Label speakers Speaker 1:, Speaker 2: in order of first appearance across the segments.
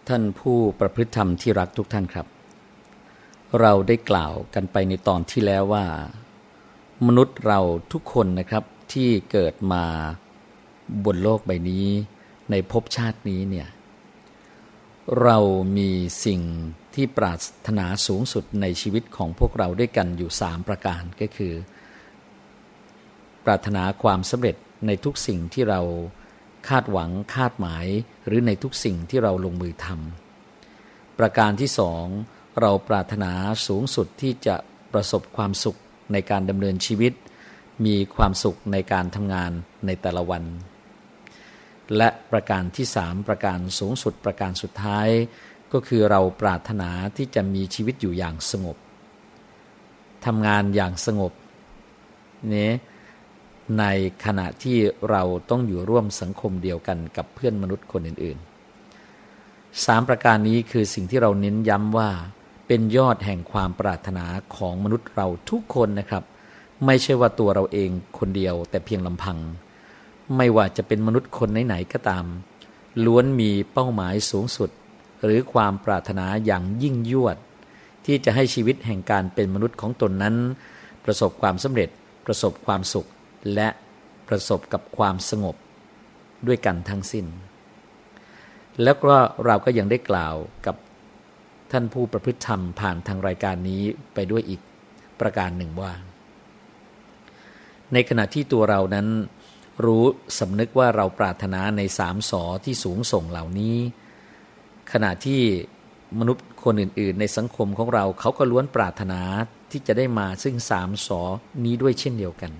Speaker 1: ท่านผู้ประพฤติธรรมที่รักทุกท่านครับเราได้กล่าวกันไปในตอนที่แล้วว่ามนุษย์เราทุกคนนะครับที่เกิดมาบนโลกใบนี้ในภพชาตินี้เนี่ยเรามีสิ่งที่ปรารถนาสูงสุดในชีวิตของพวกเราด้วยกันอยู่3ประการก็คือปรารถนาความสำเร็จในทุกสิ่งที่เราคาดหวังคาดหมายหรือในทุกสิ่งที่เราลงมือทำประการที่2เราปรารถนาสูงสุดที่จะประสบความสุขในการดำเนินชีวิตมีความสุขในการทำงานในแต่ละวันและประการที่3ประการสูงสุดประการสุดท้ายก็คือเราปรารถนาที่จะมีชีวิตอยู่อย่างสงบทำงานอย่างสงบนี้ในขณะที่เราต้องอยู่ร่วมสังคมเดียวกันกับเพื่อนมนุษย์คนอื่นๆ3ประการนี้คือสิ่งที่เราเน้นย้ำว่าเป็นยอดแห่งความปรารถนาของมนุษย์เราทุกคนนะครับไม่ใช่ว่าตัวเราเองคนเดียวแต่เพียงลำพังไม่ว่าจะเป็นมนุษย์คนไหนๆก็ตามล้วนมีเป้าหมายสูงสุดหรือความปรารถนาอย่างยิ่งยวดที่จะให้ชีวิตแห่งการเป็นมนุษย์ของตนนั้นประสบความสำเร็จประสบความสุขและประสบกับความสงบด้วยกันทั้งสิ้นแล้วก็เราก็ยังได้กล่าวกับท่านผู้ประพฤติธรรมผ่านทางรายการนี้ไปด้วยอีกประการหนึ่งว่าในขณะที่ตัวเรานั้นรู้สำนึกว่าเราปรารถนาใน3 สอที่สูงส่งเหล่านี้ขณะที่มนุษย์คนอื่นๆในสังคมของเราเขาก็ล้วนปรารถนาที่จะได้มาซึ่ง3 สอนี้ด้วยเช่นเดียวกัน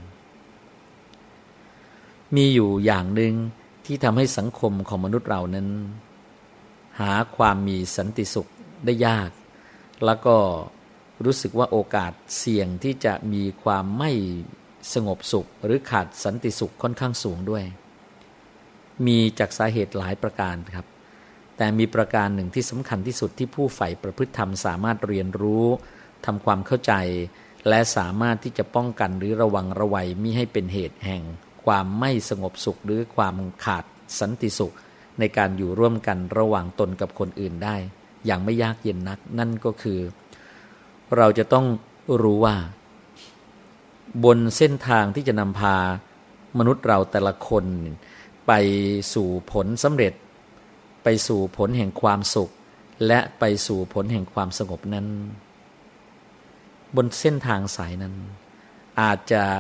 Speaker 1: มีอยู่อย่างหนึ่งที่ทำให้สังคมของมนุษย์เรานั้นหาความมีสันติสุขได้ยากแล้วก็รู้สึกว่าโอกาสเสี่ยงที่จะมีความไม่สงบสุขหรือขาดสันติสุขค่อนข้างสูงด้วยมีจากสาเหตุหลายประการครับแต่มีประการหนึ่งที่สำคัญที่สุดที่ผู้ใฝ่ประพฤติธรรมสามารถเรียนรู้ทำความเข้าใจและสามารถที่จะป้องกันหรือระวังระวัยมิให้เป็นเหตุแห่งความไม่สงบสุขหรือความขาดสันติสุขในการอยู่ร่วมกันระหว่างตนกับคนอื่นได้อย่างไม่ยากเย็นนักนั่นก็คือเราจะต้องรู้ว่าบนเส้นทางที่จะนำพามนุษย์เราแต่ละคนไปสู่ผลสำเร็จไปสู่ผลแห่งความสุขและไปสู่ผลแห่งความสงบนั้นบนเส้นทางสายนั้นอาจจะ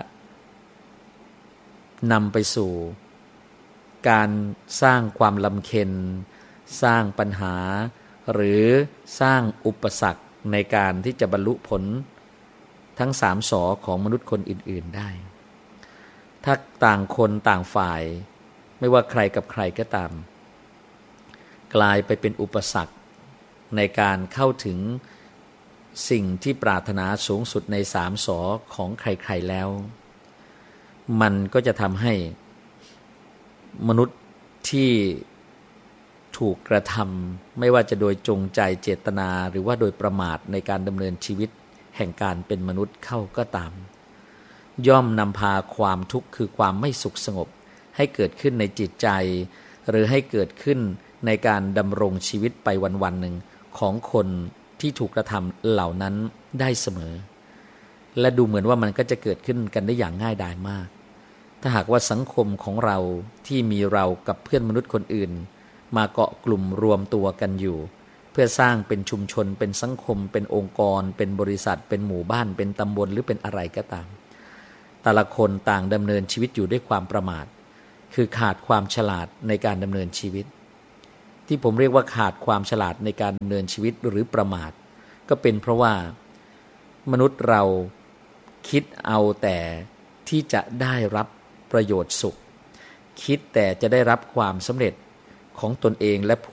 Speaker 1: นำไปสู่การสร้างความลำเค็ญสร้างปัญหาหรือสร้างอุปสรรคในการที่จะบรรลุผลทั้ง3 สอของมนุษย์คนอื่นๆได้ถ้าต่างคนต่างฝ่ายไม่ว่าใครกับใครก็ตามกลายไปเป็นอุปสรรคในการเข้าถึงสิ่งที่ปรารถนาสูงสุดใน3 สอของใครๆแล้วมันก็จะทำให้มนุษย์ที่ถูกกระทำไม่ว่าจะโดยจงใจเจตนาหรือว่าโดยประมาทในการดำเนินชีวิตแห่งการเป็นมนุษย์เข้าก็ตามย่อมนำพาความทุกข์คือความไม่สุขสงบให้เกิดขึ้นในจิตใจหรือให้เกิดขึ้นในการดำรงชีวิตไปวันๆหนึ่งของคนที่ถูกกระทำเหล่านั้นได้เสมอและดูเหมือนว่ามันก็จะเกิดขึ้นกันได้อย่างง่ายดายมากถ้าหากว่าสังคมของเราที่มีเรากับเพื่อนมนุษย์คนอื่นมาเกาะกลุ่มรวมตัวกันอยู่เพื่อสร้างเป็นชุมชนเป็นสังคมเป็นองค์กรเป็นบริษัทเป็นหมู่บ้านเป็นตำบลหรือเป็นอะไรก็ตามแต่ละคนต่างดำเนินชีวิตอยู่ด้วยความประมาทคือขาดความฉลาดในการดำเนินชีวิตที่ผมเรียกว่าขาดความฉลาดในการดำเนินชีวิตหรือประมาทก็เป็นเพราะว่ามนุษย์เราคิดเอาแต่ที่จะได้รับประโยชน์สุขคิดแต่จะได้รับความสำเร็จของตนเองและ